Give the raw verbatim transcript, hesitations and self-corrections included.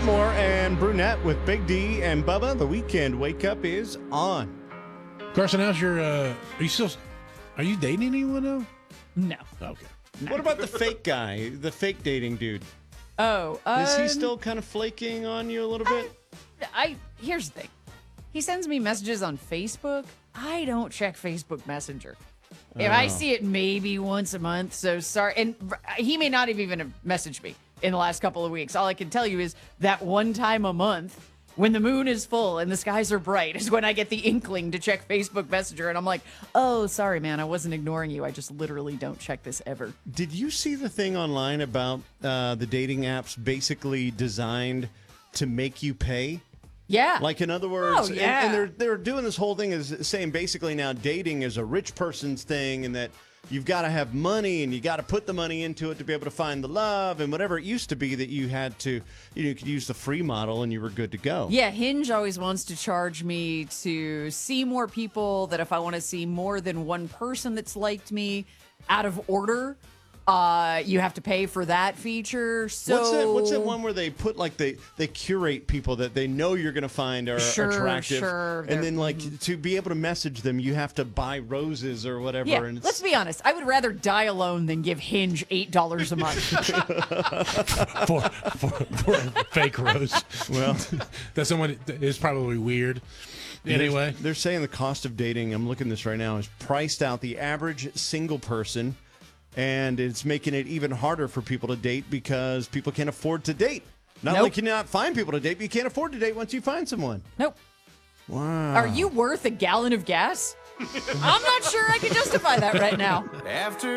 Whitmore and Brunette with Big D and Bubba. The weekend wake up is on. Carson, how's your, uh, are you still, are you dating anyone now? No. Okay. What about the fake guy, the fake dating dude? Oh, um, Is he still kind of flaking on you a little bit? I here's the thing. He sends me messages on Facebook. I don't check Facebook Messenger. If I see it maybe once a month, so sorry. And he may not have even have messaged me in the last couple of weeks. All I can tell you is that one time a month, when the moon is full and the skies are bright, is when I get the inkling to check Facebook Messenger. And I'm like, oh, sorry, man, I wasn't ignoring you. I just literally don't check this ever. Did you see the thing online about uh, the dating apps basically designed to make you pay? Yeah. Like, in other words, Oh, yeah. and, and they're they're doing this whole thing is saying basically now dating is a rich person's thing, and that you've got to have money and you got to put the money into it to be able to find the love, and whatever it used to be that you had to, you know, you could use the free model and you were good to go. Yeah, Hinge always wants to charge me to see more people, that if I want to see more than one person that's liked me out of order, uh, you have to pay for that feature. So What's that, what's that one where they put, like, they, they curate people that they know you're going to find are Sure, attractive. sure, And they're- then, like, to be able to message them, you have to buy roses or whatever. Yeah, and it's, let's be honest. I would rather die alone than give Hinge eight dollars a month. for, for, for a fake rose. Well, That's someone is probably weird. Anyway, They're, they're saying the cost of dating, I'm looking at this right now, is priced out the average single person, and it's making it even harder for people to date because people can't afford to date. Not Nope. only can you not find people to date, but you can't afford to date once you find someone. Nope. Wow. Are you worth a gallon of gas? I'm not sure I can justify that right now. After